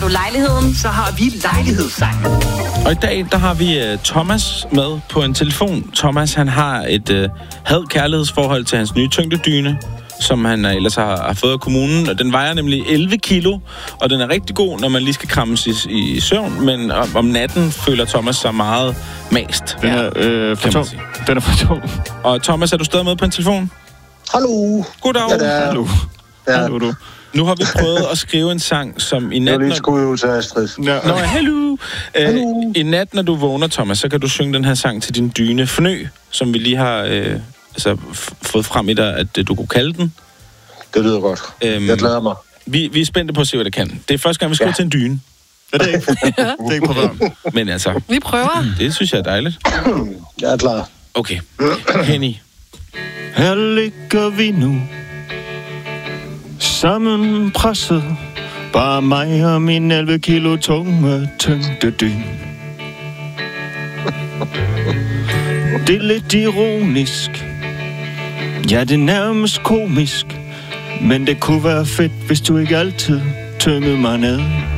du lejligheden? Så har vi lejlighedssangen. Og i dag, der har vi Thomas med på en telefon. Thomas, han har et had-kærlighedsforhold til hans nye tyngdedyne, som han ellers har fået af kommunen. Og den vejer nemlig 11 kilo, og den er rigtig god, når man lige skal krammes i søvn. Men om natten føler Thomas sig meget mast. Den er for tung. Og Thomas, er du stadig med på en telefon? Hallo. Goddag. Ja, Hallo. Ja. Hallo, du. Nu har vi prøvet at skrive en sang, som i nat... Jeg vil lige skud ud til Astrid. Ja. Nå, hallo. I nat, når du vågner, Thomas, så kan du synge den her sang til din dyne. Fornø, som vi lige har fået frem i dig, at du kunne kalde den. Det lyder godt. Jeg glæder mig. Vi er spændte på at se, hvad det kan. Det er første gang, vi skriver til en dyne. Er det ikke? Det er ikke på varm. Men altså... Vi prøver. Det synes jeg er dejligt. Jeg er klar. Okay. Henny. Her ligger vi nu, sammenpresset, bare mig og min 11 kilo tunge tyngdedyn. Det er lidt ironisk, ja, det er nærmest komisk, men det kunne være fedt, hvis du ikke altid tyngede mig ned.